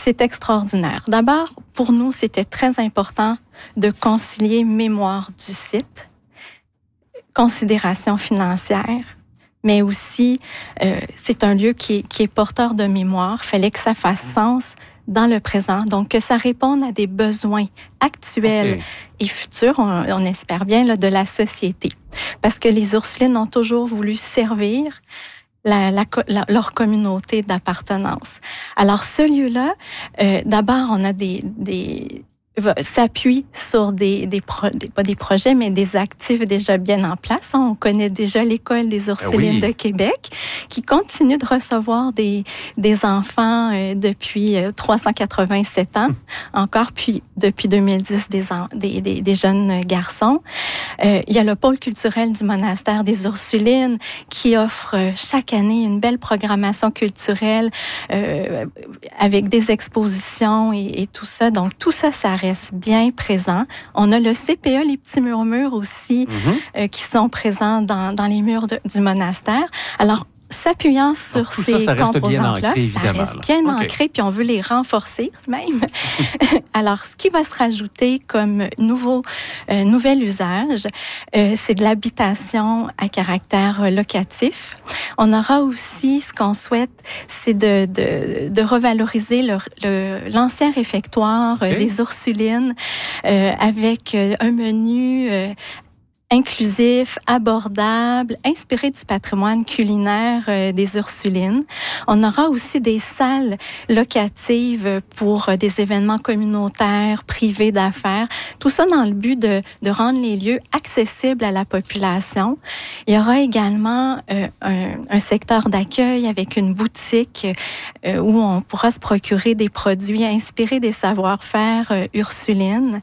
c'est extraordinaire. D'abord, pour nous, c'était très important de concilier mémoire du site, considération financière, mais aussi, c'est un lieu qui est porteur de mémoire. Il fallait que ça fasse sens dans le présent, donc que ça réponde à des besoins actuels et futurs, on espère bien, là, de la société. Parce que les Ursulines ont toujours voulu servir leur communauté d'appartenance. Alors, ce lieu-là, d'abord, on a s'appuie sur pas des projets, mais des actifs déjà bien en place. On connaît déjà l'École des Ursulines de Québec, qui continue de recevoir des enfants depuis 387 ans, encore, puis depuis 2010, des jeunes garçons. Il y a le pôle culturel du monastère des Ursulines, qui offre chaque année une belle programmation culturelle avec des expositions et tout ça. Donc, tout ça, ça reste bien présent. On a le CPE, les petits murmures aussi, qui sont présents dans les murs du monastère. Alors, s'appuyant sur ces composantes-là, ça reste bien ancré, puis on veut les renforcer même. Alors, ce qui va se rajouter comme nouvel usage, c'est de l'habitation à caractère locatif. On aura aussi, ce qu'on souhaite, c'est de revaloriser l'ancien réfectoire des Ursulines avec un menu inclusif, abordable, inspiré du patrimoine culinaire des Ursulines. On aura aussi des salles locatives pour des événements communautaires, privés, d'affaires. Tout ça dans le but de rendre les lieux accessibles à la population. Il y aura également un secteur d'accueil avec une boutique où on pourra se procurer des produits inspirés des savoir-faire ursulines.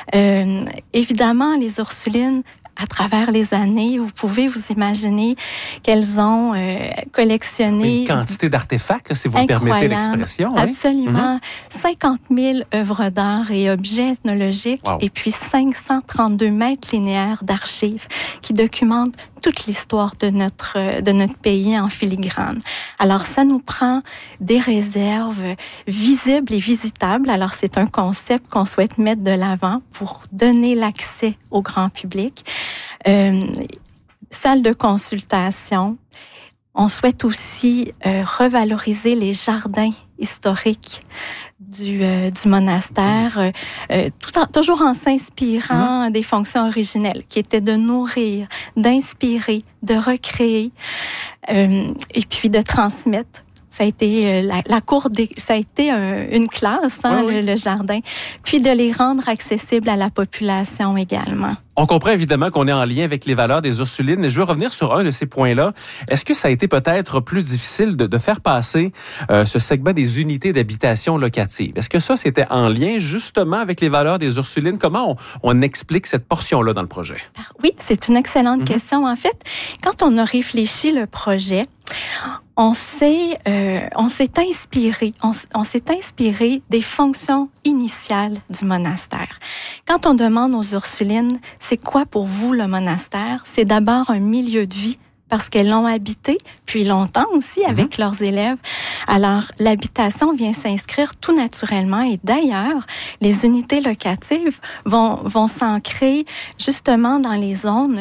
Évidemment, les Ursulines, à travers les années, vous pouvez vous imaginer qu'elles ont collectionné une quantité d'artefacts, si vous me permettez l'expression. Absolument. 50 000 œuvres d'art et objets ethnologiques, et puis 532 mètres linéaires d'archives qui documentent toute l'histoire de notre pays en filigrane. Alors, ça nous prend des réserves visibles et visitables. Alors, c'est un concept qu'on souhaite mettre de l'avant pour donner l'accès au grand public. Salle de consultation. On souhaite aussi revaloriser les jardins historiques du monastère, toujours en s'inspirant des fonctions originelles, qui étaient de nourrir, d'inspirer, de recréer, et puis de transmettre. Ça a été ça a été une classe, le jardin, puis de les rendre accessibles à la population également. On comprend évidemment qu'on est en lien avec les valeurs des Ursulines, mais je veux revenir sur un de ces points-là. Est-ce que ça a été peut-être plus difficile de faire passer ce segment des unités d'habitation locative? Est-ce que ça, c'était en lien justement avec les valeurs des Ursulines? Comment on explique cette portion-là dans le projet? Oui, c'est une excellente question. En fait, quand on a réfléchi le projet, on s'est inspiré des fonctions initiales du monastère. Quand on demande aux Ursulines, c'est quoi pour vous le monastère? C'est d'abord un milieu de vie, parce qu'elles l'ont habité, puis longtemps aussi avec leurs élèves. Alors, l'habitation vient s'inscrire tout naturellement, et d'ailleurs, les unités locatives vont s'ancrer justement dans les zones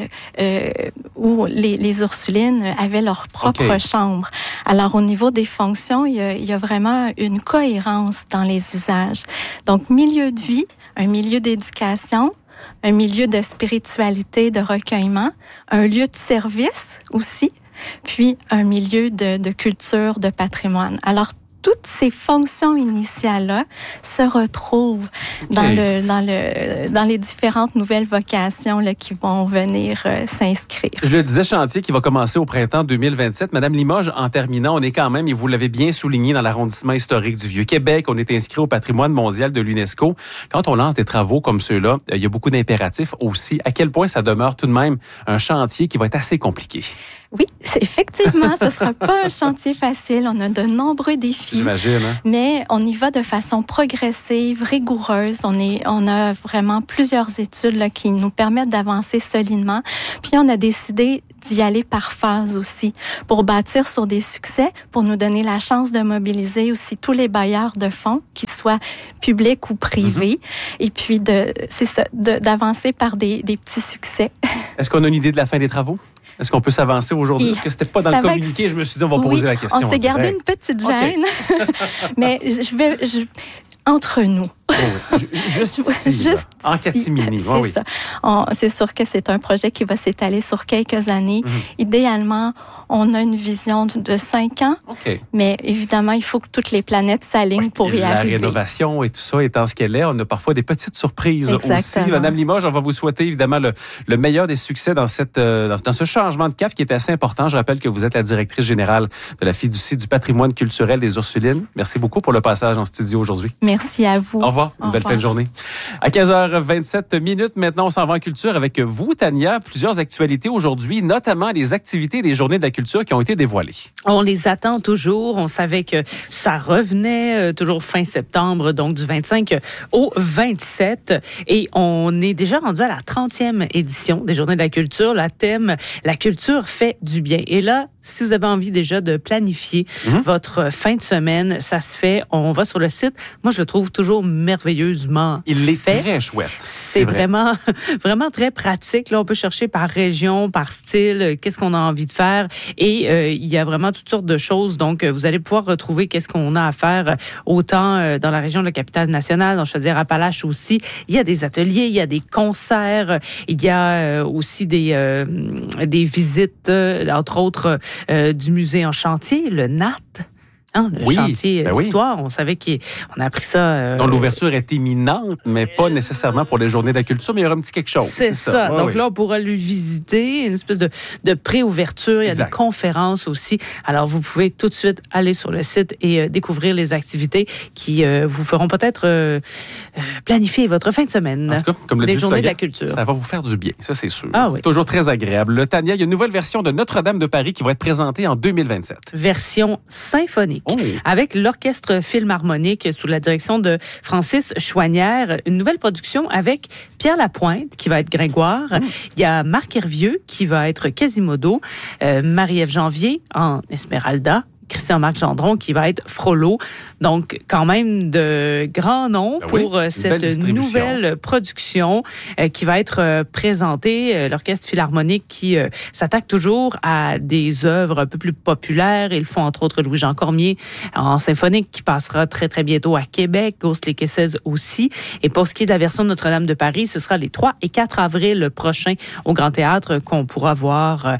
où les Ursulines avaient leur propre chambre. Alors, au niveau des fonctions, il y a vraiment une cohérence dans les usages. Donc, milieu de vie, un milieu d'éducation, un milieu de spiritualité, de recueillement, un lieu de service aussi, puis un milieu de culture, de patrimoine. Alors, toutes ces fonctions initiales-là se retrouvent dans les différentes nouvelles vocations là, qui vont venir s'inscrire. Je le disais, chantier qui va commencer au printemps 2027. Madame Limoges, en terminant, on est quand même, et vous l'avez bien souligné, dans l'arrondissement historique du Vieux-Québec. On est inscrit au patrimoine mondial de l'UNESCO. Quand on lance des travaux comme ceux-là, il y a beaucoup d'impératifs aussi. À quel point ça demeure tout de même un chantier qui va être assez compliqué? Oui, effectivement, ce ne sera pas un chantier facile. On a de nombreux défis. J'imagine, hein? Mais on y va de façon progressive, rigoureuse. On a vraiment plusieurs études là, qui nous permettent d'avancer solidement. Puis on a décidé d'y aller par phase aussi, pour bâtir sur des succès, pour nous donner la chance de mobiliser aussi tous les bailleurs de fonds qui soit public ou privé. Et puis, d'avancer par des petits succès. Est-ce qu'on a une idée de la fin des travaux? Est-ce qu'on peut s'avancer aujourd'hui? Est-ce que c'était pas dans le communiqué? Je me suis dit, on va poser la question. On s'est gardé une petite gêne. Mais entre nous. Juste ici, en catimini. C'est ça. C'est sûr que c'est un projet qui va s'étaler sur quelques années. Idéalement, on a une vision de 5 ans, mais évidemment, il faut que toutes les planètes s'alignent pour y arriver. La rénovation et tout ça étant ce qu'elle est, on a parfois des petites surprises aussi. Madame Limoges, on va vous souhaiter évidemment le meilleur des succès dans ce changement de cap qui est assez important. Je rappelle que vous êtes la directrice générale de la Fiducie du patrimoine culturel des Ursulines. Merci beaucoup pour le passage en studio aujourd'hui. Merci à vous. Au revoir. Une belle fin de journée. À 15h27 maintenant, on s'en va en culture avec vous, Tania. Plusieurs actualités aujourd'hui, notamment les activités des Journées de la culture qui ont été dévoilées. On les attend toujours. On savait que ça revenait toujours fin septembre, donc du 25 au 27. Et on est déjà rendu à la 30e édition des Journées de la culture. Le thème, la culture fait du bien. Et là, si vous avez envie déjà de planifier votre fin de semaine, ça se fait. On va sur le site. Moi, je le trouve toujours merveilleusement Il est fait. Très chouette. C'est vraiment très pratique. Là, on peut chercher par région, par style, qu'est-ce qu'on a envie de faire. Et il y a vraiment toutes sortes de choses. Donc, vous allez pouvoir retrouver qu'est-ce qu'on a à faire autant dans la région de la Capitale-Nationale, dans Chaudière-Appalaches aussi. Il y a des ateliers, il y a des concerts, il y a aussi des visites, entre autres, du musée en chantier, le NAT. Le chantier d'histoire, on savait qu'on a appris ça. Donc, l'ouverture est imminente, mais pas nécessairement pour les Journées de la culture, mais il y aura un petit quelque chose. C'est ça. Donc là, on pourra le visiter, une espèce de pré-ouverture. Il y a des conférences aussi. Alors, vous pouvez tout de suite aller sur le site et découvrir les activités qui vous feront peut-être planifier votre fin de semaine. En tout cas, comme le des Journées de la culture. Ça va vous faire du bien, ça c'est sûr. Oui. Toujours très agréable. Le Tania, il y a une nouvelle version de Notre-Dame de Paris qui va être présentée en 2027. Version symphonique. Avec l'Orchestre Philharmonique sous la direction de Francis Chouanière. Une nouvelle production avec Pierre Lapointe, qui va être Gringoire. Il y a Marc Hervieux, qui va être Quasimodo. Marie-Ève Janvier en Esmeralda. Christian-Marc Gendron qui va être Frollo. Donc, quand même de grands noms pour cette nouvelle production qui va être présentée. L'Orchestre Philharmonique qui s'attaque toujours à des œuvres un peu plus populaires. Ils font entre autres Louis-Jean Cormier en symphonique qui passera très, très bientôt à Québec. Ghost les 16 aussi. Et pour ce qui est de la version de Notre-Dame de Paris, ce sera les 3 et 4 avril prochain au Grand Théâtre qu'on pourra voir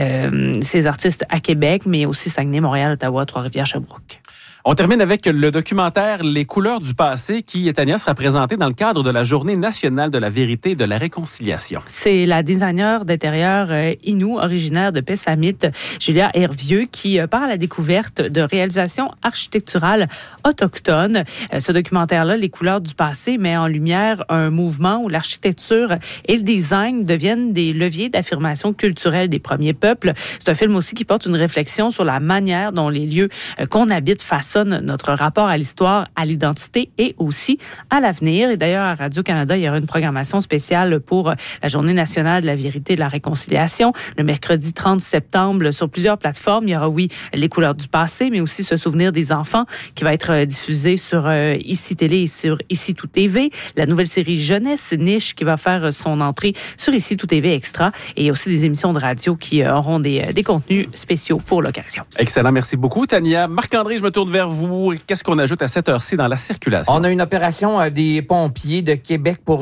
ces artistes à Québec, mais aussi Saguenay, Montréal, Ottawa, Trois-Rivières, Sherbrooke. On termine avec le documentaire Les couleurs du passé qui, Tania, sera présenté dans le cadre de la Journée nationale de la vérité et de la réconciliation. C'est la designer d'intérieur Innu, originaire de Pessamit, Julia Hervieux, qui part à la découverte de réalisations architecturales autochtones. Ce documentaire-là, Les couleurs du passé, met en lumière un mouvement où l'architecture et le design deviennent des leviers d'affirmation culturelle des premiers peuples. C'est un film aussi qui porte une réflexion sur la manière dont les lieux qu'on habite façonnent notre rapport à l'histoire, à l'identité et aussi à l'avenir. Et d'ailleurs, à Radio-Canada, il y aura une programmation spéciale pour la Journée nationale de la vérité et de la réconciliation. Le mercredi 30 septembre, sur plusieurs plateformes, il y aura, Les couleurs du passé, mais aussi Se souvenir des enfants, qui va être diffusé sur ICI Télé et sur ICI Tout TV. La nouvelle série Jeunesse Niche, qui va faire son entrée sur ICI Tout TV Extra. Et il y a aussi des émissions de radio qui auront des contenus spéciaux pour l'occasion. Excellent. Merci beaucoup, Tania. Marc-André, je me tourne vers vous. Qu'est-ce qu'on ajoute à cette heure-ci dans la circulation? On a une opération des pompiers de Québec pour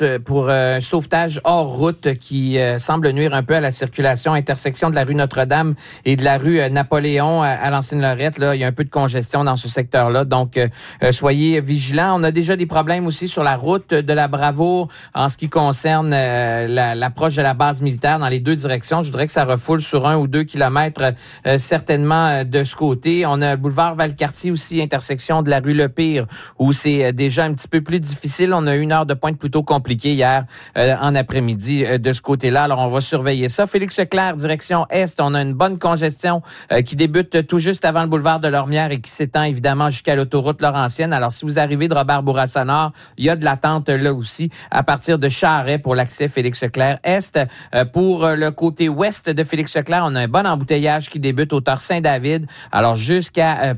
un sauvetage hors route qui semble nuire un peu à la circulation, intersection de la rue Notre-Dame et de la rue Napoléon à l'Ancienne-Lorette. Là, il y a un peu de congestion dans ce secteur-là, donc soyez vigilants. On a déjà des problèmes aussi sur la route de la Bravoure en ce qui concerne l'approche de la base militaire dans les deux directions. Je voudrais que ça refoule sur 1 ou 2 kilomètres certainement de ce côté. On a le boulevard Valcartier aussi, intersection de la rue Le Pire, où c'est déjà un petit peu plus difficile. On a eu une heure de pointe plutôt compliquée hier en après-midi de ce côté-là. Alors, on va surveiller ça. Félix Leclerc, direction Est, on a une bonne congestion qui débute tout juste avant le boulevard de Lormière et qui s'étend évidemment jusqu'à l'autoroute Laurentienne. Alors, si vous arrivez de Robert-Bourassa-Nord, il y a de l'attente là aussi à partir de Charest pour l'accès Félix Leclerc Est. Pour le côté ouest de Félix Leclerc, on a un bon embouteillage qui débute hauteur Saint-David, alors jusqu'à Pierre-Bertrand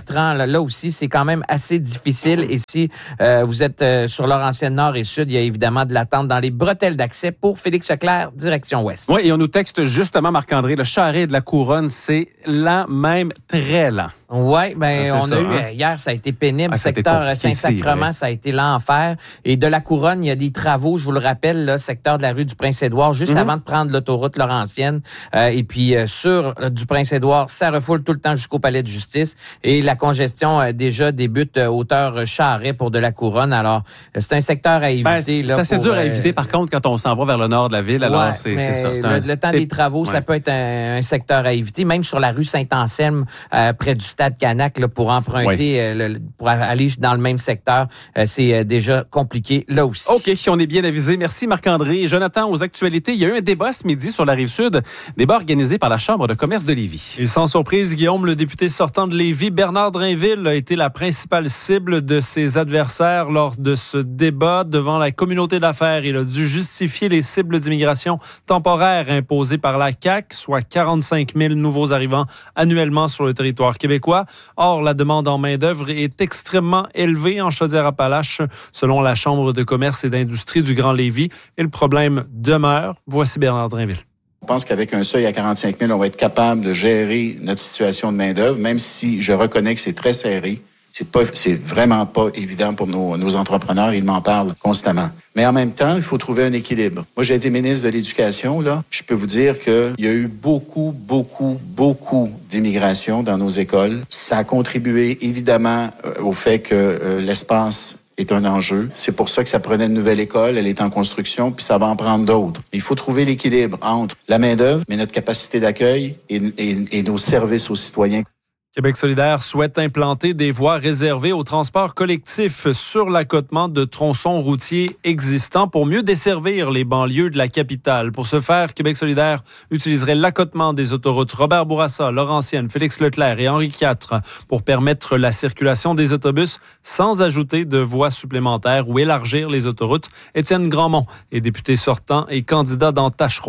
Bertrand, là aussi, c'est quand même assez difficile. Et si vous êtes sur Laurentienne-Nord et Sud, il y a évidemment de l'attente dans les bretelles d'accès pour Félix Leclerc, direction Ouest. Oui, et on nous texte justement, Marc-André, le Charest de la Couronne, c'est lent, même très lent. Oui, bien, on a eu, hier, ça a été pénible. Secteur Saint-Sacrement, ça a été l'enfer. Et de la Couronne, il y a des travaux, je vous le rappelle, là, secteur de la rue du Prince-Édouard, juste avant de prendre l'autoroute Laurentienne. Et puis, sur du Prince-Édouard, ça refoule tout le temps jusqu'au palais de justice. Et la congestion déjà débute hauteur Charest pour de la Couronne. Alors, c'est un secteur à éviter. C'est assez dur à éviter, par contre, quand on s'en va vers le nord de la ville. Alors, c'est ça. Le temps des travaux, ça peut être un secteur à éviter. Même sur la rue Saint-Anselme, près du Stade Canac, là, pour emprunter, pour aller dans le même secteur, c'est déjà compliqué là aussi. OK, on est bien avisé. Merci Marc-André. Et Jonathan, aux actualités, il y a eu un débat ce midi sur la Rive-Sud, débat organisé par la Chambre de commerce de Lévis. Et sans surprise, Guillaume, le député sortant de Lévis, Bernard Drainville, a été la principale cible de ses adversaires lors de ce débat devant la communauté d'affaires. Il a dû justifier les cibles d'immigration temporaire imposées par la CAQ, soit 45 000 nouveaux arrivants annuellement sur le territoire québécois. Or, la demande en main-d'œuvre est extrêmement élevée en Chaudière-Appalaches, selon la Chambre de commerce et d'industrie du Grand Lévis. Et le problème demeure. Voici Bernard Drainville. Je pense qu'avec un seuil à 45 000, on va être capable de gérer notre situation de main-d'œuvre, même si je reconnais que c'est très serré. C'est vraiment pas évident pour nos entrepreneurs. Ils m'en parlent constamment. Mais en même temps, il faut trouver un équilibre. Moi, j'ai été ministre de l'Éducation, là. Je peux vous dire qu'il y a eu beaucoup d'immigration dans nos écoles. Ça a contribué évidemment au fait que l'espace est un enjeu. C'est pour ça que ça prenait une nouvelle école. Elle est en construction, puis ça va en prendre d'autres. Il faut trouver l'équilibre entre la main-d'œuvre, mais notre capacité d'accueil et nos services aux citoyens. Québec solidaire souhaite implanter des voies réservées au transport collectif sur l'accotement de tronçons routiers existants pour mieux desservir les banlieues de la capitale. Pour ce faire, Québec solidaire utiliserait l'accotement des autoroutes Robert Bourassa, Laurentienne, Félix Leclerc et Henri IV pour permettre la circulation des autobus sans ajouter de voies supplémentaires ou élargir les autoroutes. Étienne Grandmont est député sortant et candidat dans Tachereau.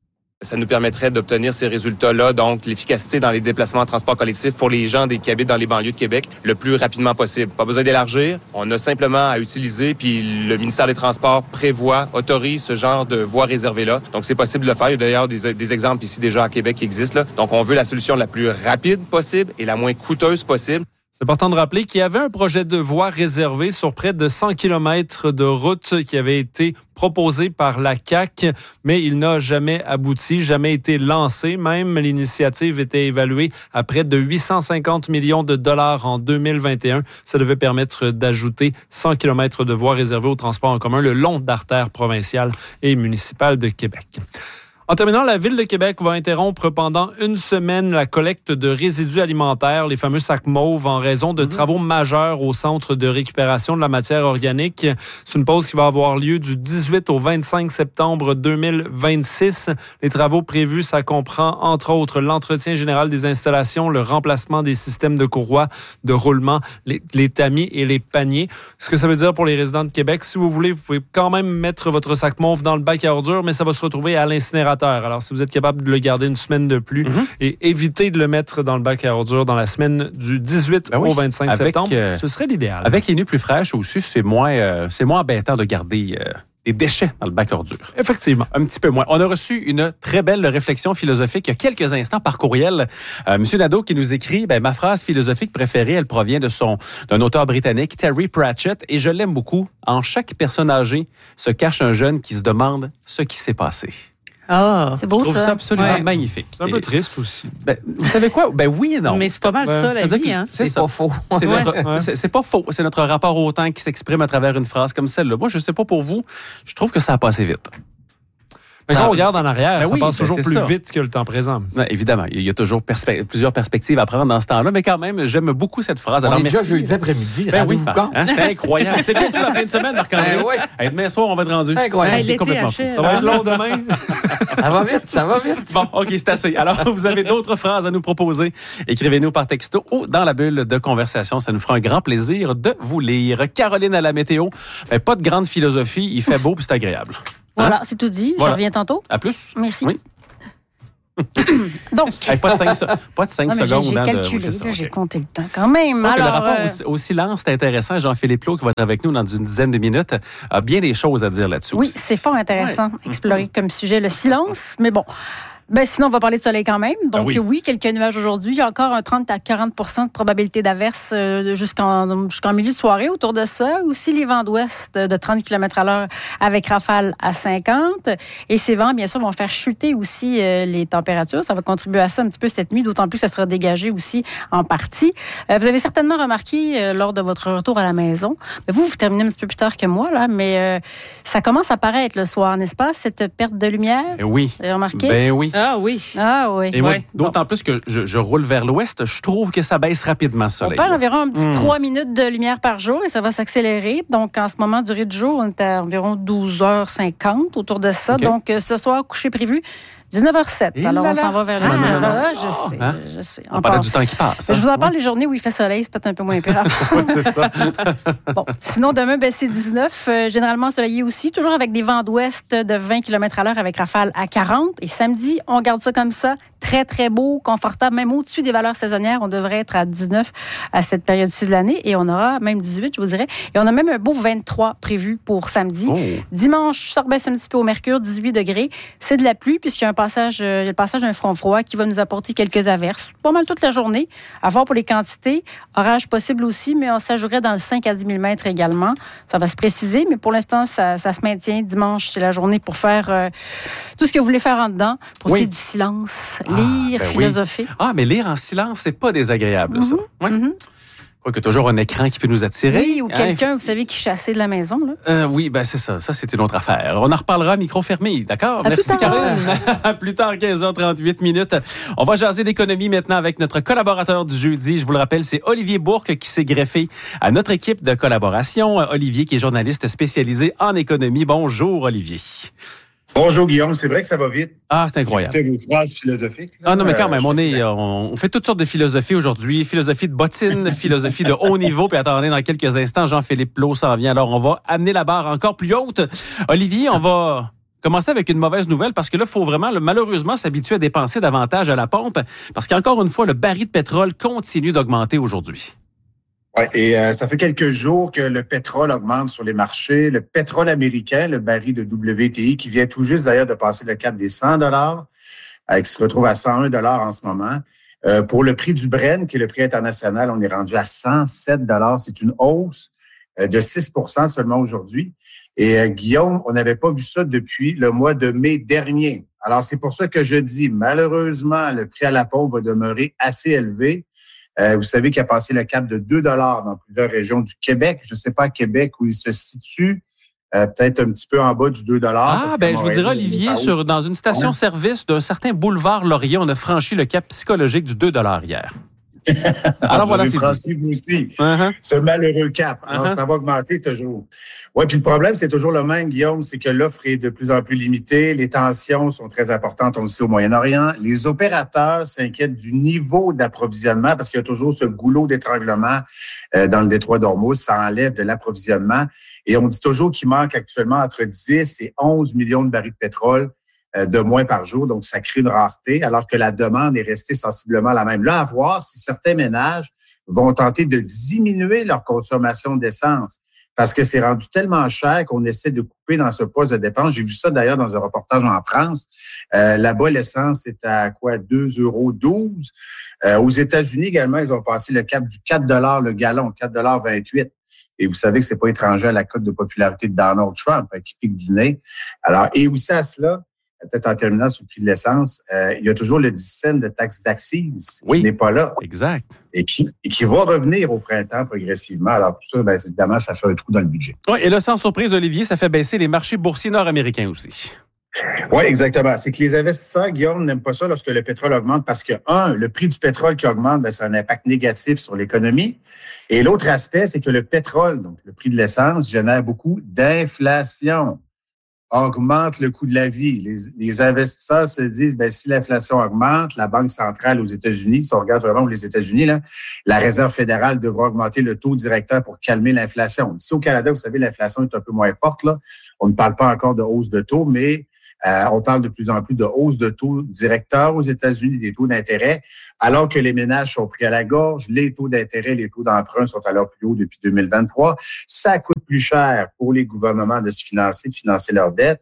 Ça nous permettrait d'obtenir ces résultats-là, donc l'efficacité dans les déplacements en transport collectif pour les gens qui habitent dans les banlieues de Québec le plus rapidement possible. Pas besoin d'élargir, on a simplement à utiliser, puis le ministère des Transports autorise ce genre de voies réservées-là. Donc c'est possible de le faire. Il y a d'ailleurs des exemples ici déjà à Québec qui existent, là. Donc on veut la solution la plus rapide possible et la moins coûteuse possible. C'est important de rappeler qu'il y avait un projet de voie réservé sur près de 100 km de route qui avait été proposé par la CAQ, mais il n'a jamais abouti, jamais été lancé. Même l'initiative était évaluée à près de 850 millions de dollars en 2021. Ça devait permettre d'ajouter 100 km de voies réservées au transport en commun le long d'artères provinciales et municipales de Québec. En terminant, la Ville de Québec va interrompre pendant une semaine la collecte de résidus alimentaires, les fameux sacs mauves, en raison de travaux majeurs au centre de récupération de la matière organique. C'est une pause qui va avoir lieu du 18 au 25 septembre 2026. Les travaux prévus, ça comprend entre autres l'entretien général des installations, le remplacement des systèmes de courroies, de roulement, les tamis et les paniers. Ce que ça veut dire pour les résidents de Québec, si vous voulez, vous pouvez quand même mettre votre sac mauve dans le bac à ordures, mais ça va se retrouver à l'incinérateur. Alors, si vous êtes capable de le garder une semaine de plus et éviter de le mettre dans le bac à ordures dans la semaine du 18 au 25 septembre, ce serait l'idéal. Avec les nuits plus fraîches aussi, c'est moins embêtant de garder des déchets dans le bac à ordures. Effectivement. Un petit peu moins. On a reçu une très belle réflexion philosophique il y a quelques instants par courriel. Monsieur Nadeau qui nous écrit, ma phrase philosophique préférée, elle provient d'un auteur britannique, Terry Pratchett, et je l'aime beaucoup. En chaque personne âgée se cache un jeune qui se demande ce qui s'est passé. Oh, c'est beau, je trouve ça absolument magnifique. C'est un peu triste aussi. Vous savez quoi? Oui et non. Mais c'est pas mal ça, la vie. Hein? C'est pas faux. C'est pas faux. C'est notre rapport au temps qui s'exprime à travers une phrase comme celle-là. Moi, je sais pas pour vous, je trouve que ça a passé vite. Mais quand on regarde en arrière, ça passe toujours plus vite que le temps présent. Non, évidemment, il y a toujours plusieurs perspectives à prendre dans ce temps-là, mais quand même, j'aime beaucoup cette phrase. Alors, on est déjà jeudi après-midi. C'est incroyable. C'est bientôt la fin de semaine, Marc-André. Demain soir, on va être rendu. Incroyable. C'est complètement fou. Ça va être long demain. Ça va vite. Bon, OK, c'est assez. Alors, vous avez d'autres phrases à nous proposer. Écrivez-nous par texto ou dans la bulle de conversation. Ça nous fera un grand plaisir de vous lire. Caroline à la météo. Pas de grande philosophie. Il fait beau puis c'est agréable. Voilà, c'est tout dit. Je reviens tantôt. À plus. Merci. Oui. Donc, pas de 5 secondes. J'ai calculé, j'ai compté le temps quand même. Alors, le rapport au silence, c'est intéressant. Jean-Philippe Plot, qui va être avec nous dans une dizaine de minutes, a bien des choses à dire là-dessus. Oui, c'est fort intéressant d'explorer comme sujet le silence. Mais bon, sinon, on va parler de soleil quand même. Donc, oui, quelques nuages aujourd'hui. Il y a encore un 30 à 40 % de probabilité d'averse jusqu'en milieu de soirée autour de ça. Aussi, les vents d'ouest de 30 km/h avec rafale à 50. Et ces vents, bien sûr, vont faire chuter aussi les températures. Ça va contribuer à ça un petit peu cette nuit, d'autant plus que ça sera dégagé aussi en partie. Vous avez certainement remarqué lors de votre retour à la maison, vous terminez un petit peu plus tard que moi, là, mais ça commence à paraître le soir, n'est-ce pas, cette perte de lumière? Oui. Vous avez remarqué? Ben oui. Ah oui. Et moi, d'autant plus que je roule vers l'ouest, je trouve que ça baisse rapidement, ce soleil. On perd environ un petit 3 minutes de lumière par jour et ça va s'accélérer. Donc, en ce moment, durée du jour, on est à environ 12h50 autour de ça. Okay. Donc, ce soir, coucher prévu 19h07. Alors, on s'en va vers le 19h. Je sais. On parle du temps qui passe. Je vous en parle les journées où il fait soleil, c'est peut-être un peu moins pire. C'est ça. Bon, sinon, demain, c'est 19. Généralement ensoleillé aussi, toujours avec des vents d'ouest de 20 km/h avec rafale à 40. Et samedi, on garde ça comme ça. Très, très beau, confortable, même au-dessus des valeurs saisonnières. On devrait être à 19 à cette période-ci de l'année. Et on aura même 18, je vous dirais. Et on a même un beau 23 prévu pour samedi. Dimanche, ça rebaisse un petit peu au mercure, 18 degrés. C'est de la pluie, puisqu'il y a le passage d'un front froid qui va nous apporter quelques averses. Pas mal toute la journée. À voir pour les quantités. Orage possible aussi, mais on s'ajouterait dans le 5 à 10 000 mètres également. Ça va se préciser, mais pour l'instant, ça se maintient. Dimanche, c'est la journée pour faire tout ce que vous voulez faire en dedans. Profiter du silence, lire, philosopher. Mais lire en silence, c'est pas désagréable, ça. Quoique toujours un écran qui peut nous attirer. Oui, ou quelqu'un, vous savez, qui chassait de la maison. Là. Oui, c'est ça. Ça, c'est une autre affaire. On en reparlera micro fermé, d'accord? Merci, Caroline. À plus tard, 15h38 minutes. On va jaser d'économie maintenant avec notre collaborateur du jeudi. Je vous le rappelle, c'est Olivier Bourque qui s'est greffé à notre équipe de collaboration. Olivier, qui est journaliste spécialisé en économie. Bonjour, Olivier. Bonjour Guillaume, c'est vrai que ça va vite. C'est incroyable. J'écoutais vos phrases philosophiques. Là. Non, mais quand même, on fait toutes sortes de philosophies aujourd'hui. Philosophie de bottine, philosophie de haut niveau. Puis attendez, dans quelques instants, Jean-Philippe Plot s'en vient. Alors, on va amener la barre encore plus haute. Olivier, on va commencer avec une mauvaise nouvelle parce que là, il faut vraiment, malheureusement, s'habituer à dépenser davantage à la pompe parce qu'encore une fois, le baril de pétrole continue d'augmenter aujourd'hui. Oui, et ça fait quelques jours que le pétrole augmente sur les marchés. Le pétrole américain, le baril de WTI, qui vient tout juste d'ailleurs de passer le cap des $100, qui se retrouve à $101 en ce moment. Pour le prix du Brent, qui est le prix international, on est rendu à $107. C'est une hausse de 6 % seulement aujourd'hui. Et Guillaume, on n'avait pas vu ça depuis le mois de mai dernier. Alors, c'est pour ça que je dis, malheureusement, le prix à la pompe va demeurer assez élevé. Vous savez qu'il a passé le cap de 2 $ dans plusieurs régions du Québec. Je ne sais pas à Québec où il se situe, peut-être un petit peu en bas du 2 $. Je vous dirais, Olivier, dans une station-service d'un certain boulevard Laurier, on a franchi le cap psychologique du 2 $ hier. Alors voilà, c'est franchi vous aussi. Ce malheureux cap. Alors, ça va augmenter toujours. Oui, puis le problème, c'est toujours le même, Guillaume, c'est que l'offre est de plus en plus limitée. Les tensions sont très importantes, on le sait, au Moyen-Orient. Les opérateurs s'inquiètent du niveau d'approvisionnement parce qu'il y a toujours ce goulot d'étranglement dans le détroit d'Ormuz. Ça enlève de l'approvisionnement. Et on dit toujours qu'il manque actuellement entre 10 et 11 millions de barils de pétrole de moins par jour, donc ça crée une rareté, alors que la demande est restée sensiblement la même. Là, à voir si certains ménages vont tenter de diminuer leur consommation d'essence, parce que c'est rendu tellement cher qu'on essaie de couper dans ce poste de dépense. J'ai vu ça d'ailleurs dans un reportage en France. Là-bas, l'essence est à quoi? 2,12 €. Aux États-Unis également, ils ont passé le cap du 4 $ le gallon, 4,28 $. Et vous savez que c'est pas étranger à la cote de popularité de Donald Trump qui pique du nez. Alors, et aussi à cela, peut-être en terminant sur le prix de l'essence, il y a toujours le 10 cents de taxe d'accise qui n'est pas là. Exact. Et qui va revenir au printemps progressivement. Alors, tout ça, évidemment, ça fait un trou dans le budget. Oui, et là, sans surprise, Olivier, ça fait baisser les marchés boursiers nord-américains aussi. Oui, exactement. C'est que les investisseurs, Guillaume, n'aiment pas ça lorsque le pétrole augmente parce que, le prix du pétrole qui augmente, ça a un impact négatif sur l'économie. Et l'autre aspect, c'est que le pétrole, donc le prix de l'essence, génère beaucoup d'inflation. Augmente le coût de la vie. Les investisseurs se disent, si l'inflation augmente, la Banque centrale aux États-Unis, si on regarde vraiment les États-Unis, là, la Réserve fédérale devra augmenter le taux directeur pour calmer l'inflation. Ici au Canada, vous savez, l'inflation est un peu moins forte, là. On ne parle pas encore de hausse de taux, mais On parle de plus en plus de hausse de taux directeurs aux États-Unis, des taux d'intérêt, alors que les ménages sont pris à la gorge, les taux d'intérêt, les taux d'emprunt sont à leur plus haut depuis 2023. Ça coûte plus cher pour les gouvernements de se financer, de financer leurs dettes.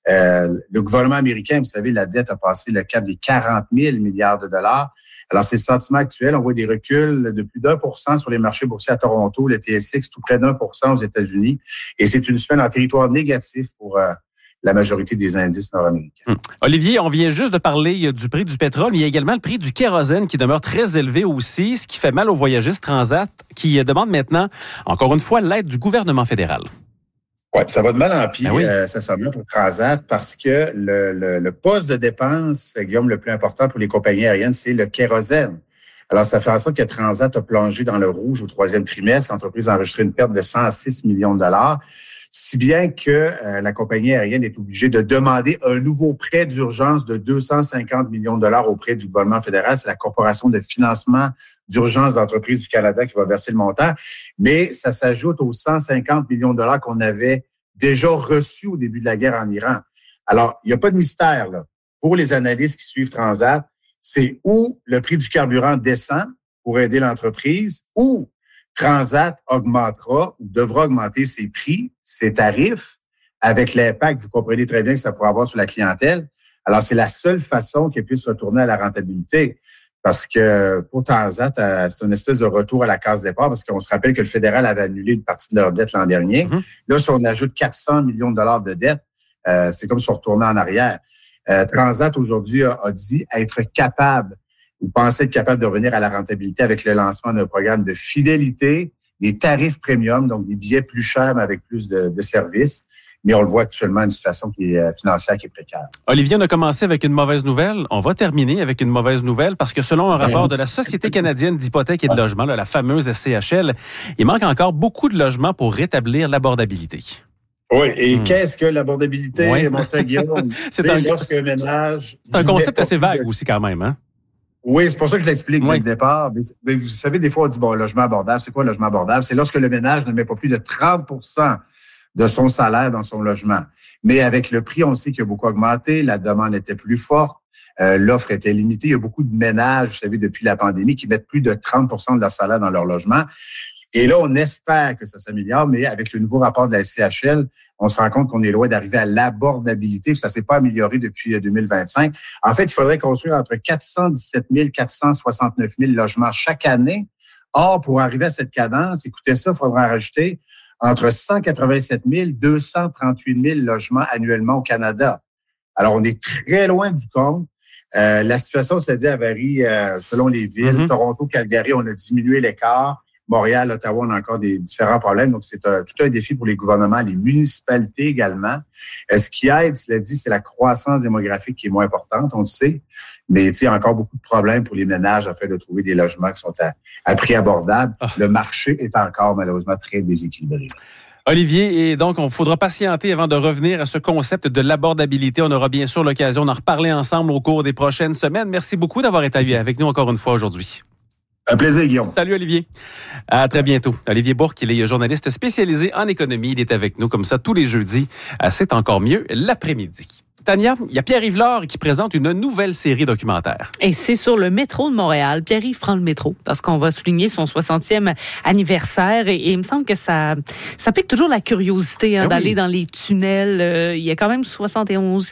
Le gouvernement américain, vous savez, la dette a passé le cap des 40 000 milliards de dollars. Alors, c'est le sentiment actuel. On voit des reculs de plus d'1% sur les marchés boursiers à Toronto, le TSX, tout près d'1% aux États-Unis. Et c'est une semaine en territoire négatif pour la majorité des indices nord-américains. Olivier, on vient juste de parler du prix du pétrole, mais il y a également le prix du kérosène qui demeure très élevé aussi, ce qui fait mal aux voyagistes Transat qui demandent maintenant, encore une fois, l'aide du gouvernement fédéral. Oui, ça va de mal en pire, sincèrement, pour Transat, parce que le poste de dépense, Guillaume, le plus important pour les compagnies aériennes, c'est le kérosène. Alors, ça fait en sorte que Transat a plongé dans le rouge au 3e trimestre. L'entreprise a enregistré une perte de 106 millions de dollars, si bien que la compagnie aérienne est obligée de demander un nouveau prêt d'urgence de 250 millions de dollars auprès du gouvernement fédéral. C'est la Corporation de financement d'urgence d'entreprises du Canada qui va verser le montant. Mais ça s'ajoute aux 150 millions de dollars qu'on avait déjà reçus au début de la guerre en Iran. Alors, il n'y a pas de mystère là. Pour les analystes qui suivent Transat, c'est où le prix du carburant descend pour aider l'entreprise, ou Transat augmentera ou devra augmenter ses prix, ses tarifs, avec l'impact, vous comprenez très bien, que ça pourra avoir sur la clientèle. Alors, c'est la seule façon qu'elle puisse retourner à la rentabilité. Parce que pour Transat, c'est une espèce de retour à la case départ, parce qu'on se rappelle que le fédéral avait annulé une partie de leur dette l'an dernier. Là, si on ajoute 400 millions de dollars de dette, c'est comme si on retournait en arrière. Transat, aujourd'hui, a dit être capable, ou penser être capable de revenir à la rentabilité avec le lancement d'un programme de fidélité, des tarifs premium, donc des billets plus chers, mais avec plus de services. Mais on le voit actuellement, une situation qui est financière qui est précaire. Olivier, on a commencé avec une mauvaise nouvelle. On va terminer avec une mauvaise nouvelle parce que selon un rapport de la Société canadienne d'hypothèques et de logement, la fameuse SCHL, il manque encore beaucoup de logements pour rétablir l'abordabilité. Oui, et qu'est-ce que l'abordabilité, mon frère Guillaume? C'est lorsqu'un ménage... C'est un concept assez vague aussi quand même, hein? Oui, c'est pour ça que je l'explique dès le départ. Mais vous savez, des fois, on dit, logement abordable. C'est quoi le logement abordable? C'est lorsque le ménage ne met pas plus de 30% de son salaire dans son logement. Mais avec le prix, on sait qu'il a beaucoup augmenté, la demande était plus forte, l'offre était limitée. Il y a beaucoup de ménages, vous savez, depuis la pandémie, qui mettent plus de 30% de leur salaire dans leur logement. Et là, on espère que ça s'améliore, mais avec le nouveau rapport de la SCHL, on se rend compte qu'on est loin d'arriver à l'abordabilité. Ça s'est pas amélioré depuis 2025. En fait, il faudrait construire entre 417 000 et 469 000 logements chaque année. Or, pour arriver à cette cadence, écoutez ça, il faudra en rajouter entre 187 000 et 238 000 logements annuellement au Canada. Alors, on est très loin du compte. La situation, c'est-à-dire, elle varie selon les villes. Toronto, Calgary, on a diminué l'écart. Montréal, Ottawa, on a encore des différents problèmes. Donc, c'est tout un défi pour les gouvernements, les municipalités également. Ce qui aide, cela dit, c'est la croissance démographique qui est moins importante, on le sait. Mais il y a encore beaucoup de problèmes pour les ménages afin de trouver des logements qui sont à prix abordable. Le marché est encore, malheureusement, très déséquilibré. Olivier, et donc, on faudra patienter avant de revenir à ce concept de l'abordabilité. On aura bien sûr l'occasion d'en reparler ensemble au cours des prochaines semaines. Merci beaucoup d'avoir été avec nous encore une fois aujourd'hui. Un plaisir, Guillaume. Salut, Olivier. À très bientôt. Olivier Bourque, il est journaliste spécialisé en économie. Il est avec nous comme ça tous les jeudis. C'est encore mieux l'après-midi. Tania, il y a Pierre-Yves Lard qui présente une nouvelle série documentaire. Et c'est sur le métro de Montréal. Pierre-Yves prend le métro parce qu'on va souligner son 60e anniversaire et il me semble que ça pique toujours la curiosité d'aller dans les tunnels. Il y a quand même 71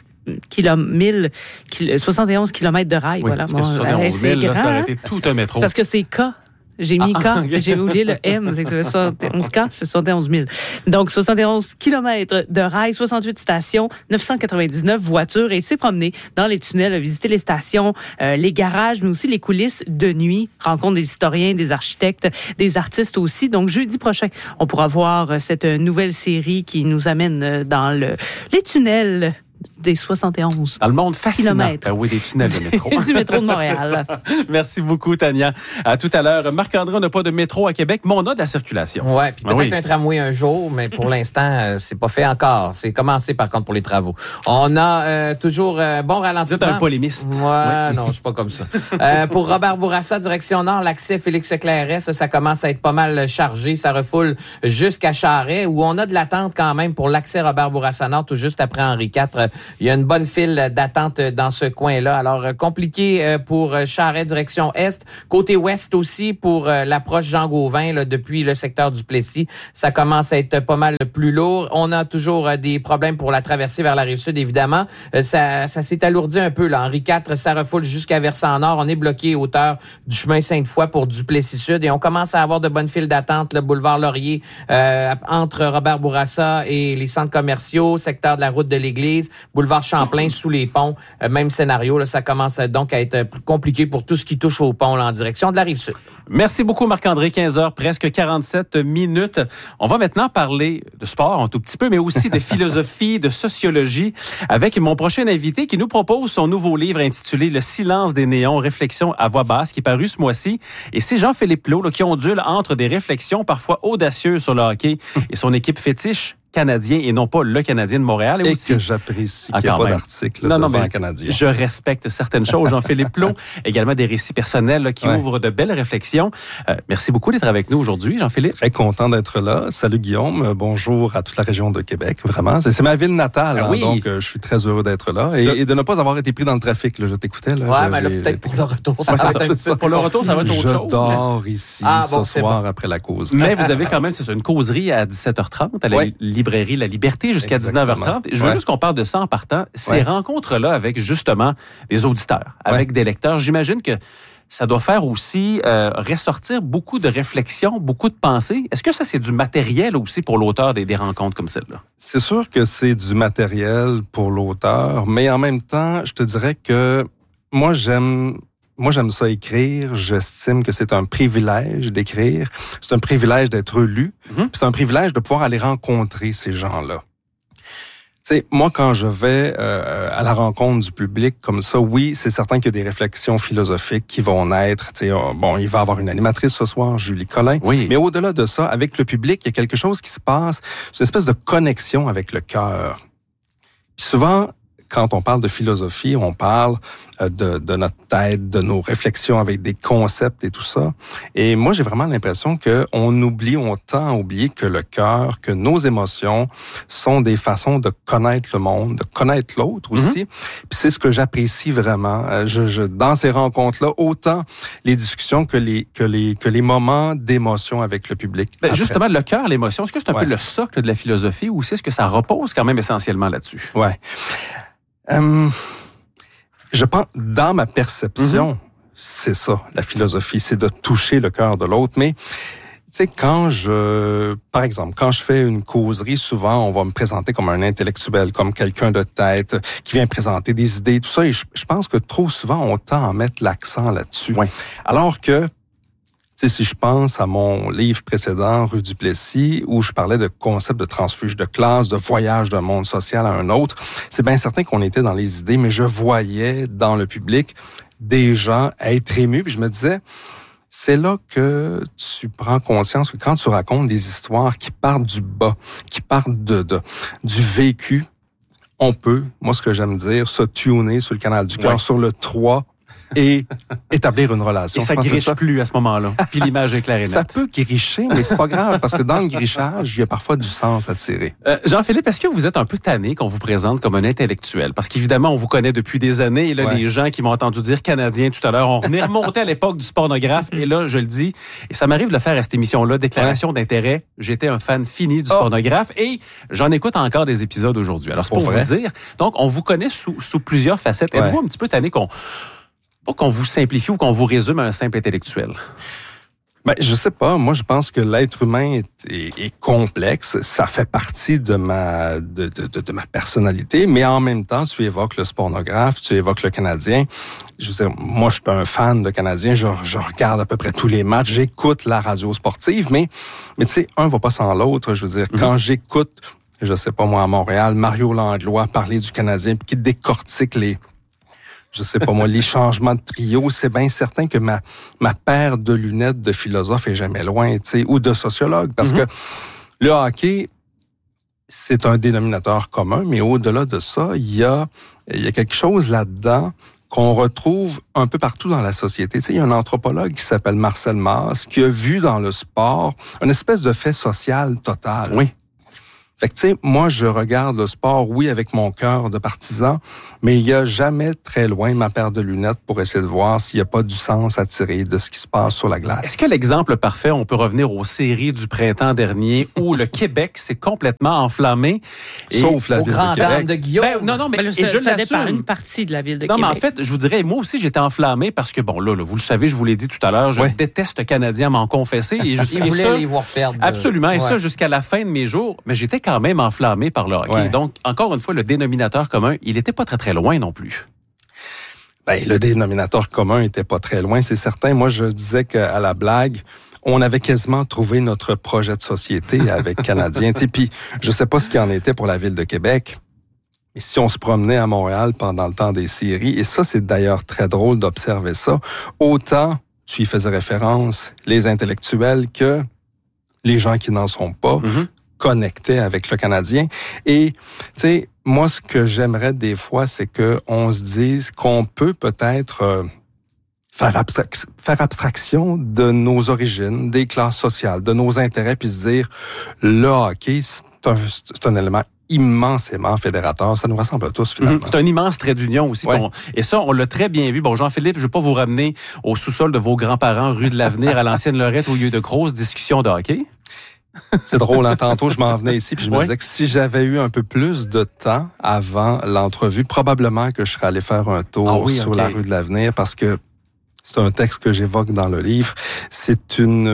kilomètres de rail. Oui, voilà. Parce que 71 000, là, ça aurait été tout un métro. Parce que c'est K. J'ai mis K, j'ai oublié le M, c'est que ça fait 71 K, ça fait 71 000. Donc, 71 kilomètres de rail, 68 stations, 999 voitures, et il s'est promené dans les tunnels, a visité les stations, les garages, mais aussi les coulisses de nuit, rencontre des historiens, des architectes, des artistes aussi. Donc, jeudi prochain, on pourra voir cette nouvelle série qui nous amène dans les tunnels des 71 dans le monde fascinant. Kilomètres. Oui, des tunnels de métro. Du métro de Montréal. Merci beaucoup, Tania. À tout à l'heure. Marc-André, on n'a pas de métro à Québec, mais on a de la circulation. Oui, puis peut-être un tramway un jour, mais pour l'instant, c'est pas fait encore. C'est commencé, par contre, pour les travaux. On a toujours bon ralentissement. Vous êtes un polémiste. Ouais, non, je suis pas comme ça. Pour Robert Bourassa, direction Nord, l'accès Félix-Clairet, ça commence à être pas mal chargé. Ça refoule jusqu'à Charest, où on a de l'attente quand même pour l'accès Robert Bourassa Nord, tout juste après Henri IV, il y a une bonne file d'attente dans ce coin-là. Alors, compliqué pour Charest, direction Est. Côté Ouest aussi, pour l'approche Jean-Gauvin, là, depuis le secteur du Plessis, ça commence à être pas mal plus lourd. On a toujours des problèmes pour la traversée vers la Rive-Sud, évidemment. Ça s'est alourdi un peu, là. Henri IV, ça refoule jusqu'à Versant-Nord. On est bloqué hauteur du chemin Sainte-Foy pour du Plessis-Sud et on commence à avoir de bonnes files d'attente, le boulevard Laurier, entre Robert Bourassa et les centres commerciaux, secteur de la route de l'Église, boulevard Champlain sous les ponts, même scénario, là, ça commence donc à être plus compliqué pour tout ce qui touche au pont là, en direction de la Rive-Sud. Merci beaucoup Marc-André, 15h, presque 47 minutes. On va maintenant parler de sport un tout petit peu, mais aussi de philosophie, de sociologie, avec mon prochain invité qui nous propose son nouveau livre intitulé « Le silence des néons, réflexions à voix basse » qui est paru ce mois-ci. Et c'est Jean-Philippe Plot là, qui ondule entre des réflexions parfois audacieuses sur le hockey et son équipe fétiche canadien et non pas le Canadien de Montréal. Et aussi, que j'apprécie qu'il n'y ait pas d'article devant un Canadien. Je respecte certaines choses. Jean-Philippe Plot, également des récits personnels là, qui ouvrent de belles réflexions. Merci beaucoup d'être avec nous aujourd'hui, Jean-Philippe. Très content d'être là. Salut Guillaume. Bonjour à toute la région de Québec. Vraiment, c'est ma ville natale. Oui. Donc, je suis très heureux d'être là et de ne pas avoir été pris dans le trafic. Là, je t'écoutais. Là, ouais, mais là, peut-être pour le retour. Pour le retour, ça va être autre chose. Je dors ici ce soir après la cause. Mais vous avez quand même, c'est ça, une causerie à 17h30 à la librairie La Liberté jusqu'à 19h30. Je veux juste qu'on parle de ça en partant. Ces rencontres-là avec justement des auditeurs, avec des lecteurs, j'imagine que ça doit faire aussi ressortir beaucoup de réflexions, beaucoup de pensées. Est-ce que ça, c'est du matériel aussi pour l'auteur des rencontres comme celle-là? C'est sûr que c'est du matériel pour l'auteur, mais en même temps, je te dirais que moi, j'aime ça écrire. J'estime que c'est un privilège d'écrire. C'est un privilège d'être lu. Puis c'est un privilège de pouvoir aller rencontrer ces gens-là. Tu sais, moi, quand je vais à la rencontre du public comme ça, oui, c'est certain qu'il y a des réflexions philosophiques qui vont naître. Tu sais, bon, il va y avoir une animatrice ce soir, Julie Collin. Oui. Mais au-delà de ça, avec le public, il y a quelque chose qui se passe. C'est une espèce de connexion avec le cœur. Puis souvent, quand on parle de philosophie, on parle de notre tête, de nos réflexions avec des concepts et tout ça. Et moi, j'ai vraiment l'impression on tend à oublier que le cœur, que nos émotions sont des façons de connaître le monde, de connaître l'autre aussi. Puis c'est ce que j'apprécie vraiment. Dans ces rencontres-là, autant les discussions que les moments d'émotion avec le public. Ben, justement, le cœur, l'émotion, est-ce que c'est un peu le socle de la philosophie ou est-ce que ça repose quand même essentiellement là-dessus? Ouais. Je pense, dans ma perception, c'est ça, la philosophie, c'est de toucher le cœur de l'autre. Mais, tu sais, par exemple, quand je fais une causerie, souvent, on va me présenter comme un intellectuel, comme quelqu'un de tête, qui vient présenter des idées, tout ça. Et je pense que trop souvent, on tend à mettre l'accent là-dessus. Ouais. Alors que, tu sais, si je pense à mon livre précédent, Rue du Plessis, où je parlais de concept de transfuge de classe, de voyage d'un monde social à un autre, c'est bien certain qu'on était dans les idées, mais je voyais dans le public des gens être émus, puis je me disais, c'est là que tu prends conscience que quand tu racontes des histoires qui partent du bas, qui partent du vécu, on peut, moi ce que j'aime dire, se tuner sur le canal du cœur, sur le 3, et établir une relation. Et ça griche plus à ce moment-là. Puis l'image est claire et nette. Ça peut gricher, mais c'est pas grave, parce que dans le grichage, il y a parfois du sens à tirer. Jean-Philippe, est-ce que vous êtes un peu tanné qu'on vous présente comme un intellectuel? Parce qu'évidemment, on vous connaît depuis des années, et là, les gens qui m'ont entendu dire Canadien tout à l'heure, on est remonté à l'époque du spornographe, et là, je le dis, et ça m'arrive de le faire à cette émission-là, déclaration d'intérêt, j'étais un fan fini du spornographe, et j'en écoute encore des épisodes aujourd'hui. Alors, c'est pour vous dire. Donc, on vous connaît sous plusieurs facettes. Êtes-vous un petit peu tanné qu'on vous simplifie ou qu'on vous résume à un simple intellectuel? Ben, je sais pas. Moi, je pense que l'être humain est complexe. Ça fait partie de ma personnalité. Mais en même temps, tu évoques le spornographe, tu évoques le Canadien. Je veux dire, moi, je suis un fan de Canadien. Je regarde à peu près tous les matchs. J'écoute la radio sportive. Mais tu sais, un va pas sans l'autre. Je veux dire, quand j'écoute, je sais pas moi, à Montréal, Mario Langlois parler du Canadien puis qui décortique les changements de trio, c'est bien certain que ma paire de lunettes de philosophe est jamais loin, tu sais, ou de sociologue, parce que le hockey, c'est un dénominateur commun, mais au-delà de ça, il y a quelque chose là-dedans qu'on retrouve un peu partout dans la société. Tu sais, il y a un anthropologue qui s'appelle Marcel Mauss qui a vu dans le sport une espèce de fait social total. Oui. Fait que, tu sais, moi, je regarde le sport, oui, avec mon cœur de partisan, mais il y a jamais très loin ma paire de lunettes pour essayer de voir s'il n'y a pas du sens à tirer de ce qui se passe sur la glace. Est-ce que l'exemple parfait, on peut revenir aux séries du printemps dernier où le Québec s'est complètement enflammé? Sauf la ville de Québec. De Guillaume. Non, mais ça dépend une partie de la ville de Québec. Non, mais en fait, je vous dirais, moi aussi, j'étais enflammé parce que, bon, là, vous le savez, je vous l'ai dit tout à l'heure, je déteste le Canadien, m'en confesser. Et il voulait les voir perdre. Absolument, et ça jusqu'à la fin de mes jours. Mais j'étais quand même enflammé par le hockey. Ouais. Donc, encore une fois, le dénominateur commun, il n'était pas très, très loin non plus. Ben, le dénominateur commun était pas très loin, c'est certain. Moi, je disais qu'à la blague, on avait quasiment trouvé notre projet de société avec Canadiens. Puis, je sais pas ce qu'il en était pour la ville de Québec, mais si on se promenait à Montréal pendant le temps des séries, et ça, c'est d'ailleurs très drôle d'observer ça, autant tu y faisais référence, les intellectuels, que les gens qui n'en sont pas, connectaient avec le Canadien. Et, tu sais, moi, ce que j'aimerais des fois, c'est que on se dise qu'on peut peut-être faire abstraction de nos origines, des classes sociales, de nos intérêts, puis se dire, le hockey, c'est un élément immensément fédérateur. Ça nous ressemble à tous, finalement. C'est un immense trait d'union aussi. Ouais. Et ça, on l'a très bien vu. Bon, Jean-Philippe, je ne veux pas vous ramener au sous-sol de vos grands-parents, rue de l'Avenir, à l'ancienne Lorette, où il y a eu de grosses discussions de hockey. C'est drôle, hein? Tantôt, je m'en venais ici, puis je me disais que si j'avais eu un peu plus de temps avant l'entrevue, probablement que je serais allé faire un tour sur la rue de l'Avenir, parce que c'est un texte que j'évoque dans le livre. C'est une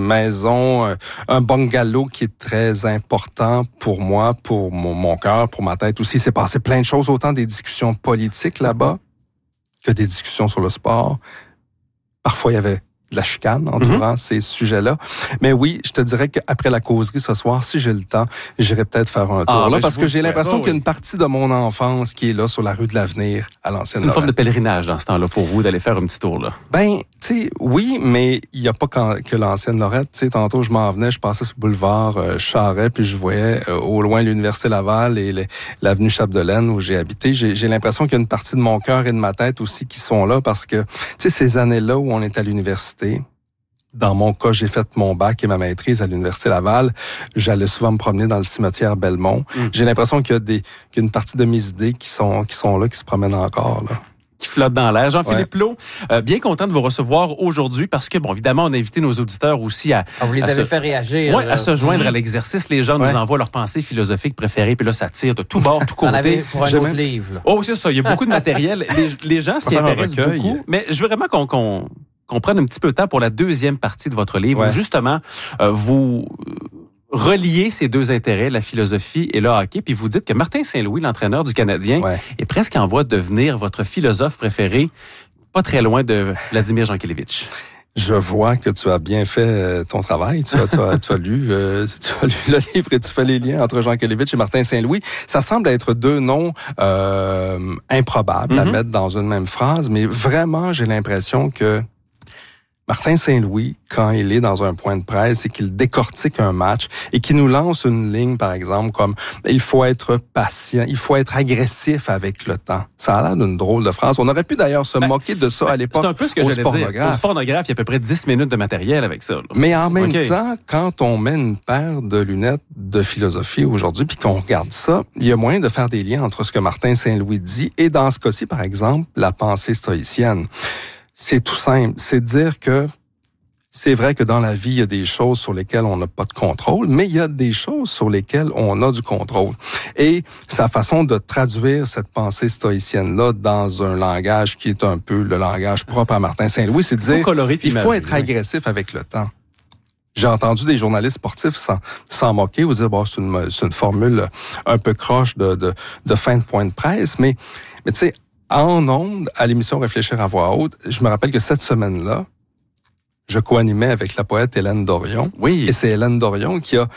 maison, un bungalow qui est très important pour moi, pour mon cœur, pour ma tête aussi. C'est passé plein de choses, autant des discussions politiques là-bas que des discussions sur le sport. Parfois, il y avait de la chicane entourant ces sujets-là. Mais oui, je te dirais qu'après la causerie ce soir, si j'ai le temps, j'irai peut-être faire un tour là, parce que j'ai l'impression qu'il y a une partie de mon enfance qui est là sur la rue de l'Avenir à l'ancienne Lorette. C'est une forme de pèlerinage dans ce temps-là pour vous d'aller faire un petit tour là. Ben, tu sais, oui, mais il n'y a pas que l'ancienne Lorette. Tu sais, tantôt je m'en venais, je passais sur le boulevard Charest, puis je voyais au loin l'Université Laval et l'avenue Chapdelaine où j'ai habité. J'ai l'impression qu'il y a une partie de mon cœur et de ma tête aussi qui sont là parce que, tu sais, ces années-là où on est à l'université. Dans mon cas, j'ai fait mon bac et ma maîtrise à l'Université Laval. J'allais souvent me promener dans le cimetière Belmont. J'ai l'impression qu'il y a une partie de mes idées qui sont là, qui se promènent encore, là. Qui flotte dans l'air. Jean-Philippe Plot, bien content de vous recevoir aujourd'hui parce que, bon, évidemment, on a invité nos auditeurs aussi à... vous les avez fait réagir. Oui, à se joindre à l'exercice. Les gens nous envoient leurs pensées philosophiques préférées, puis là, ça tire de tous bords, tout côté. On avait pour un autre livre. Là. Oh, c'est ça. Il y a beaucoup de matériel. Les gens s'y intéressent beaucoup. Mais je veux vraiment qu'on prenne un petit peu de temps pour la deuxième partie de votre livre, où justement, vous reliez ces deux intérêts, la philosophie et le hockey, puis vous dites que Martin Saint-Louis, l'entraîneur du Canadien, est presque en voie de devenir votre philosophe préféré, pas très loin de Vladimir Jankélévitch. Je vois que tu as bien fait ton travail. Tu as lu le livre et tu fais les liens entre Jankélévitch et Martin Saint-Louis. Ça semble être deux noms improbables à mettre dans une même phrase, mais vraiment, j'ai l'impression que Martin Saint-Louis, quand il est dans un point de presse et qu'il décortique un match et qu'il nous lance une ligne, par exemple, comme « il faut être patient, il faut être agressif avec le temps ». Ça a l'air d'une drôle de phrase. On aurait pu d'ailleurs se moquer de ça à l'époque. C'est un peu ce que j'allais dire. Au Sportnographe, il y a à peu près 10 minutes de matériel avec ça. Là. Mais en même temps, quand on met une paire de lunettes de philosophie aujourd'hui puis qu'on regarde ça, il y a moyen de faire des liens entre ce que Martin Saint-Louis dit et dans ce cas-ci, par exemple, la pensée stoïcienne. C'est tout simple. C'est de dire que c'est vrai que dans la vie, il y a des choses sur lesquelles on n'a pas de contrôle, mais il y a des choses sur lesquelles on a du contrôle. Et sa façon de traduire cette pensée stoïcienne-là dans un langage qui est un peu le langage propre à Martin Saint-Louis, c'est de dire qu'il faut être agressif avec le temps. J'ai entendu des journalistes sportifs s'en moquer ou dire c'est une formule un peu croche de fin de point de presse, mais tu sais, en ondes, à l'émission Réfléchir à voix haute, je me rappelle que cette semaine-là, je co-animais avec la poète Hélène Dorion. Oui. Et c'est Hélène Dorion qui a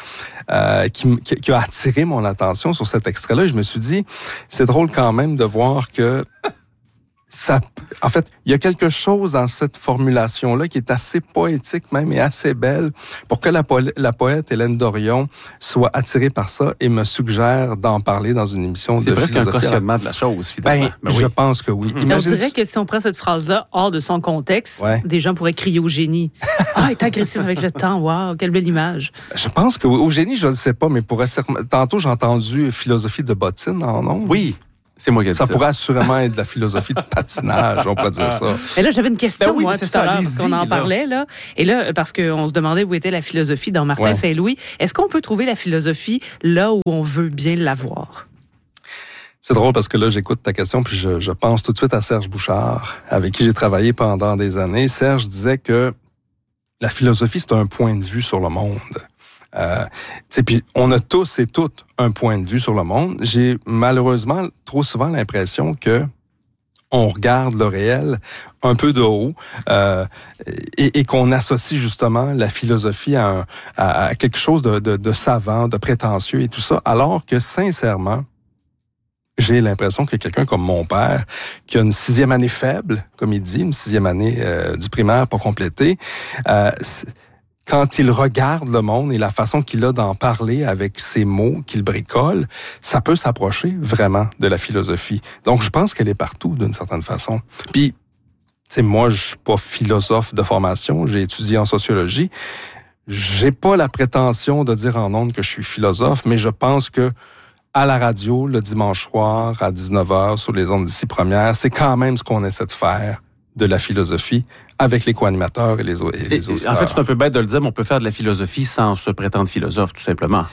attiré mon attention sur cet extrait-là. Et je me suis dit, c'est drôle quand même de voir que En fait, il y a quelque chose dans cette formulation-là qui est assez poétique même et assez belle pour que la poète Hélène Dorion soit attirée par ça et me suggère d'en parler dans une émission de philosophie. C'est presque un cautionnement de la chose, finalement. Je pense que oui. On dirait que si on prend cette phrase-là hors de son contexte, des gens pourraient crier au génie. Ah, il est agressif avec le temps. Wow, quelle belle image. Je pense que au génie, je ne sais pas, mais tantôt j'ai entendu philosophie de bottine en ondes. Oui. C'est moi qui ai dit ça. Ça pourrait assurément être de la philosophie de patinage, on pourrait dire ça. Et là, j'avais une question, tout à l'heure, parce qu'on en parlait, là. Et là, parce qu'on se demandait où était la philosophie dans Martin Saint-Louis. Est-ce qu'on peut trouver la philosophie là où on veut bien l'avoir? C'est drôle parce que là, j'écoute ta question, puis je pense tout de suite à Serge Bouchard, avec qui j'ai travaillé pendant des années. Serge disait que la philosophie, c'est un point de vue sur le monde. Puis on a tous et toutes un point de vue sur le monde. J'ai malheureusement trop souvent l'impression que on regarde le réel un peu de haut et qu'on associe justement la philosophie à quelque chose de savant, de prétentieux et tout ça, alors que sincèrement, j'ai l'impression que quelqu'un comme mon père, qui a une 6e année faible, comme il dit, une 6e année du primaire pas complétée, quand il regarde le monde et la façon qu'il a d'en parler avec ses mots qu'il bricole, ça peut s'approcher vraiment de la philosophie. Donc, je pense qu'elle est partout d'une certaine façon. Puis, moi, je suis pas philosophe de formation, j'ai étudié en sociologie. J'ai pas la prétention de dire en ondes que je suis philosophe, mais je pense que à la radio, le dimanche soir, à 19h, sur les ondes d'ici première, c'est quand même ce qu'on essaie de faire de la philosophie avec les co-animateurs et les auditeurs. En fait, c'est un peu bête de le dire, mais on peut faire de la philosophie sans se prétendre philosophe, tout simplement.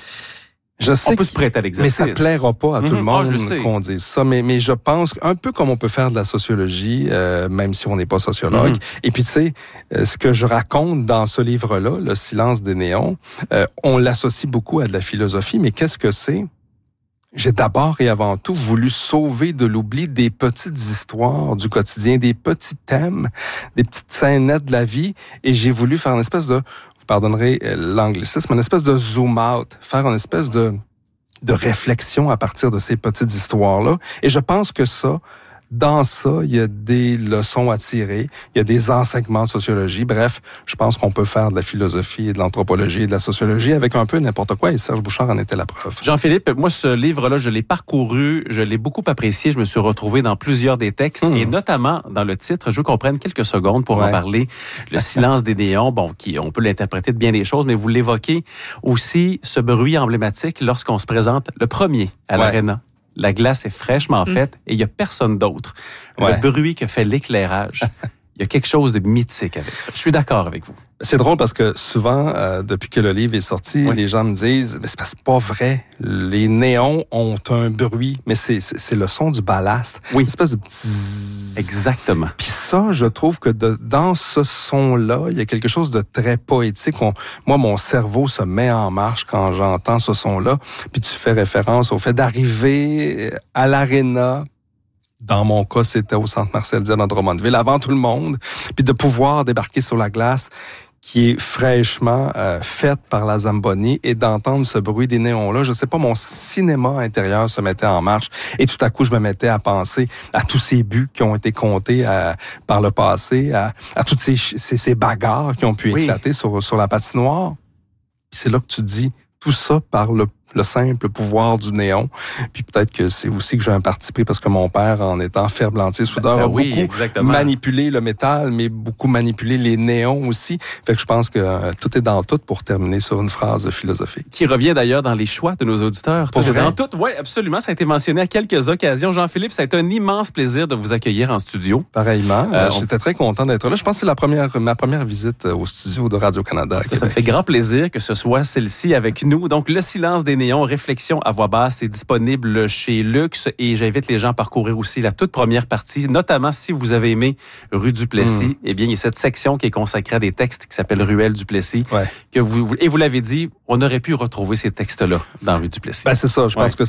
Je sais on peut se prêter à l'exercice. Mais ça plaira pas à tout le monde qu'on dise ça. Mais je pense, un peu comme on peut faire de la sociologie, même si on n'est pas sociologue. Et puis, tu sais, ce que je raconte dans ce livre-là, Le silence des néons, on l'associe beaucoup à de la philosophie, mais qu'est-ce que c'est? J'ai d'abord et avant tout voulu sauver de l'oubli des petites histoires du quotidien, des petits thèmes, des petites scénettes de la vie, et j'ai voulu faire une espèce de, vous pardonnerez l'anglicisme, une espèce de zoom out, faire une espèce de réflexion à partir de ces petites histoires-là. Et je pense que dans ça, il y a des leçons à tirer, il y a des enseignements de sociologie. Bref, je pense qu'on peut faire de la philosophie et de l'anthropologie et de la sociologie avec un peu n'importe quoi, et Serge Bouchard en était la preuve. Jean-Philippe, moi, ce livre-là, je l'ai parcouru, je l'ai beaucoup apprécié, je me suis retrouvé dans plusieurs des textes, et notamment dans le titre, je veux qu'on prenne quelques secondes pour en parler, Le silence des néons, on peut l'interpréter de bien des choses, mais vous l'évoquez aussi, ce bruit emblématique lorsqu'on se présente le premier à l'Arena. La glace est fraîchement faite et il n'y a personne d'autre. Le bruit que fait l'éclairage, il y a quelque chose de mythique avec ça. Je suis d'accord avec vous. C'est drôle parce que souvent, depuis que le livre est sorti, les gens me disent « Mais c'est pas vrai, les néons ont un bruit, mais c'est le son du ballast. » Oui. Une espèce de bzzz. Exactement. Puis ça, je trouve que dans ce son-là, il y a quelque chose de très poétique. Moi, mon cerveau se met en marche quand j'entends ce son-là. Puis tu fais référence au fait d'arriver à l'Arena. Dans mon cas, c'était au Centre Marcel Dion à Drummondville, avant tout le monde, puis de pouvoir débarquer sur la glace qui est fraîchement faite par la Zamboni et d'entendre ce bruit des néons-là. Je sais pas, mon cinéma intérieur se mettait en marche et tout à coup, je me mettais à penser à tous ces buts qui ont été comptés par le passé, à toutes ces bagarres qui ont pu éclater sur la patinoire. Puis c'est là que tu te dis, tout ça par le simple pouvoir du néon. Puis peut-être que c'est aussi que j'ai un parti pris parce que mon père, en étant ferblantier soudeur, a beaucoup manipulé le métal, mais beaucoup manipulé les néons aussi. Fait que je pense que tout est dans tout pour terminer sur une phrase philosophique. Qui revient d'ailleurs dans les choix de nos auditeurs. Pour vrai? Dans tout, oui, absolument. Ça a été mentionné à quelques occasions. Jean-Philippe, ça a été un immense plaisir de vous accueillir en studio. Pareillement. J'étais très content d'être là. Je pense que c'est ma première visite au studio de Radio-Canada. Ça me fait grand plaisir que ce soit celle-ci avec nous. Donc, Le silence des néons, réflexion à voix basse, est disponible chez Luxe et j'invite les gens à parcourir aussi la toute première partie, notamment si vous avez aimé Rue Duplessis. Eh bien, il y a cette section qui est consacrée à des textes qui s'appelle Ruelle Duplessis. Et vous l'avez dit, on aurait pu retrouver ces textes-là dans Rue Duplessis. Ben, c'est ça. Je pense que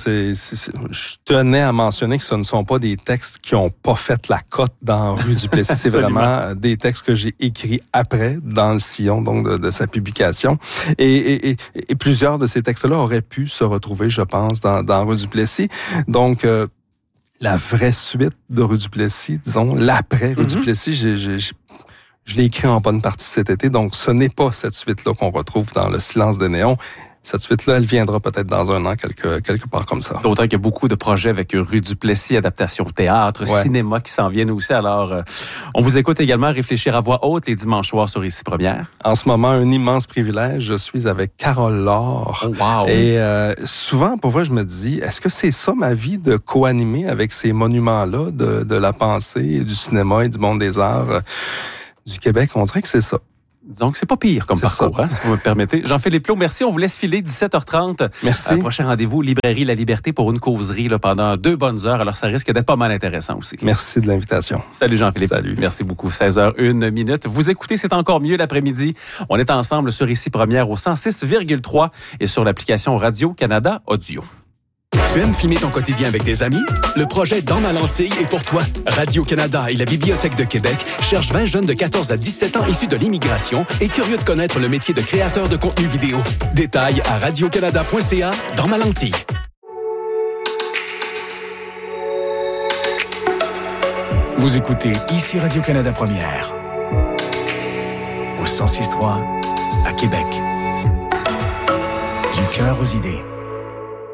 je tenais à mentionner que ce ne sont pas des textes qui n'ont pas fait la cote dans Rue Duplessis. C'est vraiment des textes que j'ai écrits après, dans le sillon donc de sa publication. Et plusieurs de ces textes-là auraient pu se retrouver, je pense, dans Rue Duplessis. Donc, la vraie suite de Rue du Plessis, disons, l'après Rue du Plessis, je l'ai écrit en bonne partie cet été, donc ce n'est pas cette suite-là qu'on retrouve dans Le Silence des néons. Cette suite-là, elle viendra peut-être dans un an, quelque part comme ça. D'autant qu'il y a beaucoup de projets avec Rue du Plessis, adaptation théâtre, cinéma qui s'en viennent aussi. Alors, on vous écoute également réfléchir à voix haute les dimanches soirs sur Ici Première. En ce moment, un immense privilège. Je suis avec Carole Laure. Oh, wow. Et souvent, pour vrai, je me dis, est-ce que c'est ça ma vie de co-animer avec ces monuments-là de la pensée, et du cinéma et du monde des arts du Québec? On dirait que c'est ça. Disons que c'est pas pire comme parcours, si vous me permettez. Jean-Philippe Plot, merci. On vous laisse filer 17h30. Merci. Prochain rendez-vous, Librairie La Liberté pour une causerie là, pendant 2 bonnes heures. Alors, ça risque d'être pas mal intéressant aussi. Merci de l'invitation. Salut Jean-Philippe. Salut. Merci beaucoup. 16h01. Vous écoutez, c'est encore mieux l'après-midi. On est ensemble sur Ici Première au 106,3 et sur l'application Radio-Canada Audio. Tu aimes filmer ton quotidien avec des amis? Le projet Dans ma lentille est pour toi. Radio-Canada et la Bibliothèque de Québec cherchent 20 jeunes de 14 à 17 ans issus de l'immigration et curieux de connaître le métier de créateur de contenu vidéo. Détails à radiocanada.ca Dans ma lentille. Vous écoutez Ici Radio-Canada Première. Au 106.3 à Québec. Du cœur aux idées.